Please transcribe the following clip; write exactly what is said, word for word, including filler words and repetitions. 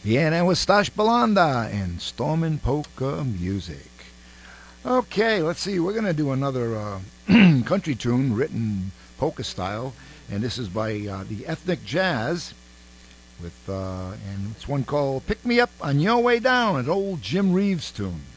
Yeah, and that was Stash Balanda and Stormin' Polka Music. Okay, let's see. We're going to do another uh, country tune written polka style, and this is by uh, the Ethnic Jazz, with uh, and it's one called "Pick Me Up on Your Way Down," an old Jim Reeves tune.